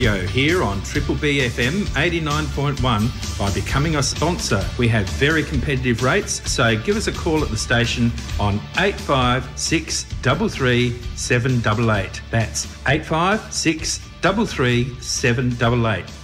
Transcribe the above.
Here on Triple B FM 89.1. By becoming a sponsor, we have very competitive rates, so give us a call at the station on 856 33 788. That's 856 33 788.